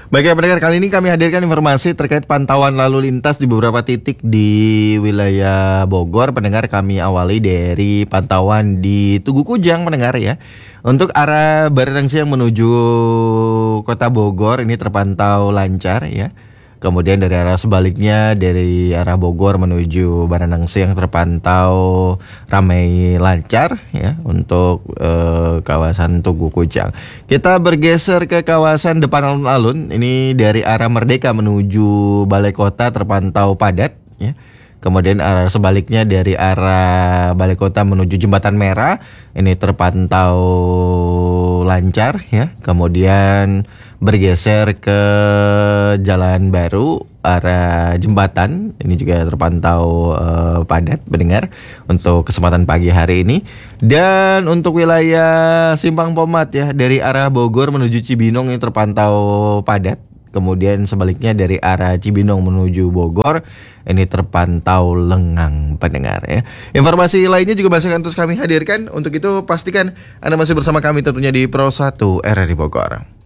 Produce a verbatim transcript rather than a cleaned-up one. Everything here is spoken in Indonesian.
Baik ya pendengar, kali ini kami hadirkan informasi terkait pantauan lalu lintas di beberapa titik di wilayah Bogor. Pendengar, kami awali dari pantauan di Tugu Kujang pendengar ya. Untuk arah Baranang Siang menuju Kota Bogor ini terpantau lancar ya. Kemudian dari arah sebaliknya dari arah Bogor menuju Baranang Siang terpantau ramai lancar ya untuk eh, kawasan Tugu Kujang. Kita bergeser ke kawasan depan alun-alun. Ini dari arah Merdeka menuju Balai Kota terpantau padat ya. Kemudian arah sebaliknya dari arah Balai Kota menuju Jembatan Merah ini terpantau lancar ya. Kemudian bergeser ke Jalan Baru arah jembatan ini juga terpantau uh, padat mendengar untuk kesempatan pagi hari ini. Dan untuk wilayah Simpang Pomat ya, dari arah Bogor menuju Cibinong ini terpantau padat. Kemudian sebaliknya dari arah Cibinong menuju Bogor ini terpantau lengang pendengar ya. Informasi lainnya juga masih akan terus kami hadirkan. Untuk itu pastikan Anda masih bersama kami tentunya di Pro satu R R I Bogor.